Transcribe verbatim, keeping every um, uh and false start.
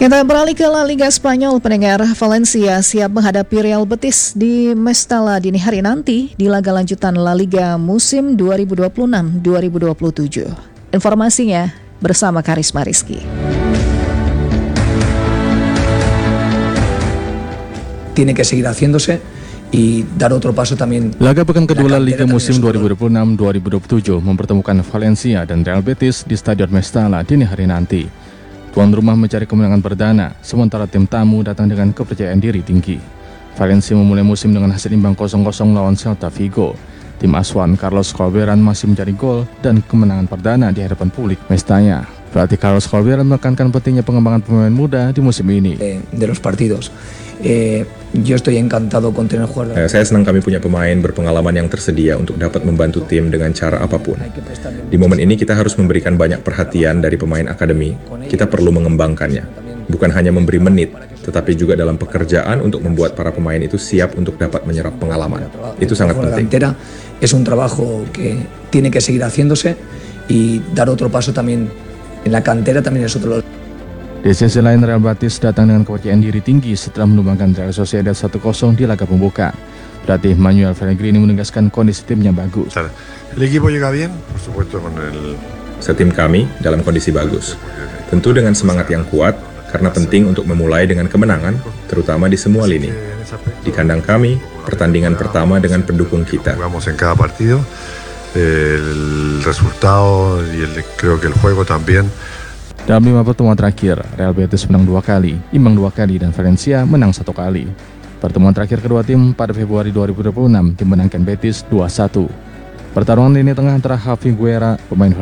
Kita beralih ke La Liga Spanyol, pendengar. Valencia siap menghadapi Real Betis di Mestalla dini hari nanti di laga lanjutan La Liga musim dua ribu dua puluh enam dua ribu dua puluh tujuh. Informasinya bersama Karisma Rizky. Tiene que seguir haciéndose y dar otro paso también. Laga pekan kedua La Liga musim dua ribu dua puluh enam dua ribu dua puluh tujuh mempertemukan Valencia dan Real Betis di Stadion Mestalla dini hari nanti. Tuan rumah mencari kemenangan perdana, sementara tim tamu datang dengan kepercayaan diri tinggi. Valencia memulai musim dengan hasil imbang kosong kosong lawan Celta Vigo. Tim asuhan Carlos Colberan masih mencari gol dan kemenangan perdana di hadapan publik Mestalla. Pelatih Carlos Colberan menekankan pentingnya pengembangan pemain muda di musim ini. De, de los partidos. Eh, yo estoy encantado con tener jugadores. Eh, saya senang kami punya pemain berpengalaman yang tersedia untuk dapat membantu tim dengan cara apapun. Di momen ini kita harus memberikan banyak perhatian dari pemain akademi. Kita perlu mengembangkannya, bukan hanya memberi menit, tetapi juga dalam pekerjaan untuk membuat para pemain itu siap untuk dapat menyerap pengalaman. Itu sangat penting. Es un trabajo que tiene que seguir haciéndose y dar otro paso también en la cantera también es otro. Di sisi lain, Real Betis datang dengan kepercayaan diri tinggi setelah menumbangkan Real Sociedad satu kosong di laga pembuka. Pelatih Manuel Pellegrini menegaskan kondisi timnya bagus. El equipo llega bien, por supuesto con el. Setim kami dalam kondisi bagus. Tentu dengan semangat yang kuat, karena penting untuk memulai dengan kemenangan, terutama di semua lini. Di kandang kami, pertandingan pertama dengan pendukung kita. Jugamos en cada partido, el resultado y el, creo que el juego también. Dalam lima pertemuan terakhir, Real Betis menang dua kali, imbang dua kali, dan Valencia menang satu kali. Pertemuan terakhir kedua tim pada Februari dua ribu dua puluh enam dimenangkan Betis dua satu. Pertarungan lini tengah antara Javi Guerra, pemain